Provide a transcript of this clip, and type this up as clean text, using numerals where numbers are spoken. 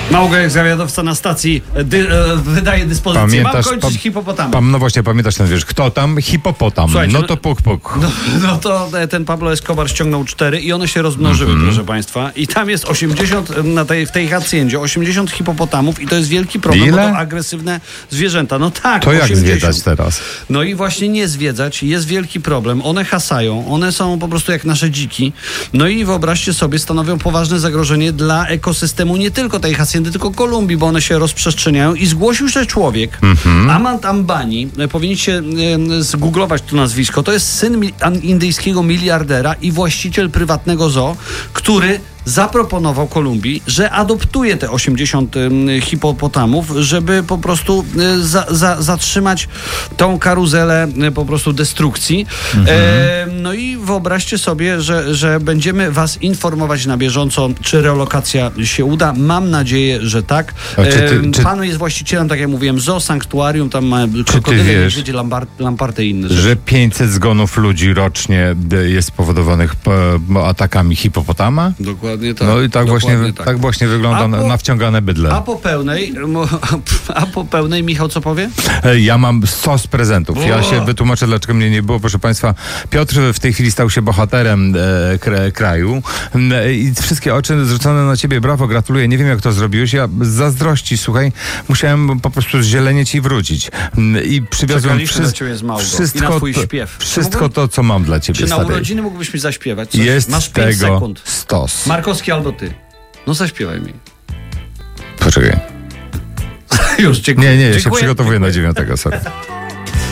Małga jak zawiadowca na stacji wydaje dyspozycję. Mam kończyć hipopotamem. No właśnie, pamiętasz ten wiersz? Kto tam? Hipopotam. Słuchajcie, no to puk, puk. No to ten Pablo Escobar ściągnął 4 i one się rozmnożyły, proszę państwa. I tam jest 80, w tej haciendzie 80 hipopotamów i to jest wielki problem, Ile? bo to agresywne zwierzęta. No tak, To 80. jak zwiedzać teraz? No i właśnie nie zwiedzać, jest wielki problem. One hasają, one są po prostu jak nasze dziki. No i wyobraźcie sobie, stanowią poważne zagrożenie dla ekosystemu nie tylko tej haciendy, tylko Kolumbii, bo one się rozprzestrzeniają. I zgłosił się człowiek, Amant Ambani, powinniście zgooglować to nazwisko, to jest syn indyjskiego miliardera i właściciel prywatnego zoo, który zaproponował Kolumbii, że adoptuje te 80 hipopotamów, żeby po prostu zatrzymać tą karuzelę po prostu destrukcji. No i wyobraźcie sobie, że będziemy was informować na bieżąco, czy relokacja się uda. Mam nadzieję, że tak. Pan jest właścicielem, tak jak mówiłem, zoo, sanktuarium, tam ma krokodyle, niedźwiedzie, lamparty i inne rzeczy. Że 500 zgonów ludzi rocznie jest spowodowanych atakami hipopotama? Dokładnie tak. No i tak właśnie wygląda nawciągane bydle. A po pełnej Michał co powie? Ja mam 100 prezentów. Ja się wytłumaczę, dlaczego mnie nie było. Proszę państwa, Piotr w tej chwili stał się bohaterem kraju i wszystkie oczy zwrócone na ciebie. Brawo, gratuluję. Nie wiem, jak to zrobiłeś. Ja z zazdrości, słuchaj, musiałem po prostu zzielenić i wrócić. I przywiozłem wszystko to, co mam dla ciebie. Czy na urodziny mógłbyś mi zaśpiewać coś? Jest Masz 5 tego sekund. stos. Markowski albo ty. No zaśpiewaj mi. Poczekaj. Już, dziękuję. Nie, ja się przygotowuję na 9. Sorry.